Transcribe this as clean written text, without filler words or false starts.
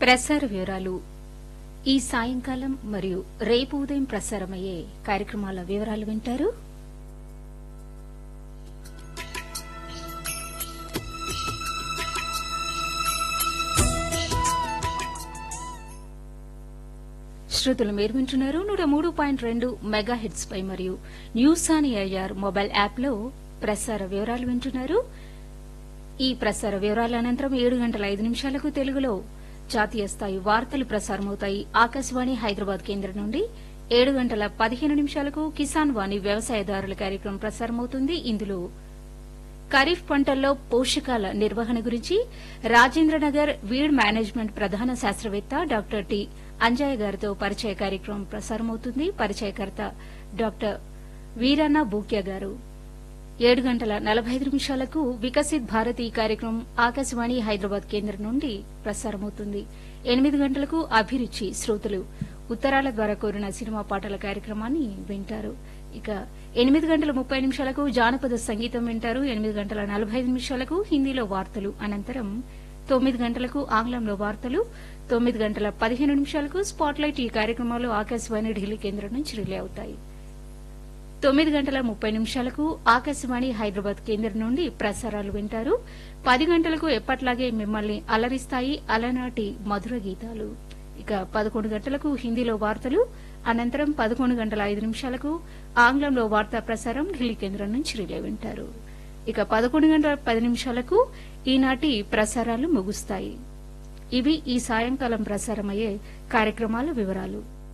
ప్రసార వివరాలు ఈ సాయంకాలం మరియు రేపు ఉదయం ప్రసారమయ్యే కార్యక్రమాల వివరాలు వింటారు. శ్రోతలు మీరు వింటున్నారు 103.2 మెగాహెర్ట్జ్ పై మరియు news on AR mobile app లో ప్రసార వివరాలు వింటున్నారు. ఈ ప్రసార వివరాల అనంతరం 7:05 తెలుగులో జాతీయ స్థాయి వార్తలు ప్రసారమవుతాయి. ఆకాశవాణి హైదరాబాద్ కేంద్రం నుండి 7:15 కిసాన్ వాణి వ్యవసాయదారుల కార్యక్రమం ప్రసారమవుతుంది. ఇందులో ఖరీఫ్ పంటల్లో పోషకాల నిర్వహణ గురించి రాజేంద్రనగర్ వీడ్ మేనేజ్మెంట్ ప్రధాన శాస్త్రవేత్త డాక్టర్ టి అంజయ్య గారితో పరిచయ కార్యక్రమం ప్రసారమవుతుంది. పరిచయకర్త డాక్టర్ వీరన్న బూక్యా గారు. 7:45 వికసిత్ భారత్ ఈ కార్యక్రమం ఆకాశవాణి హైదరాబాద్ కేంద్రం నుండి ప్రసారమవుతుంది. 8 అభిరుచి శ్రోతలు ఉత్తరాల ద్వారా కోరిన సినిమా పాటల కార్యక్రమాన్ని వింటారు. ఇక 8:30 జానపద సంగీతం వింటారు. 8:45 హిందీలో వార్తలు అనంతరం 9 ఆంగ్లంలో వార్తలు. 9:15 స్పాట్లైట్ ఈ కార్యక్రమాలు ఆకాశవాణి ఢిల్లీ కేంద్రం నుంచి రిలే అవుతాయి. 9:30 ఆకాశవాణి హైదరాబాద్ కేంద్రం నుండి ప్రసారాలు వింటారు. 10 గంటలకు ఎప్పట్లాగే మిమ్మల్ని అలరిస్తాయి అలనాటి మధుర గీతాలు. ఇక 11 గంటలకు హిందీలో వార్తలు అనంతరం 11:05 ఆంగ్లంలో వార్తా ప్రసారం ఢిల్లీ కేంద్రం నుంచి రిలే వింటారు. ఇక 11:10 ఈనాటి ప్రసారాలు ముగుస్తాయి. ఇవి ఈ సాయంకాలం ప్రసారమయ్యే కార్యక్రమాల వివరాలు.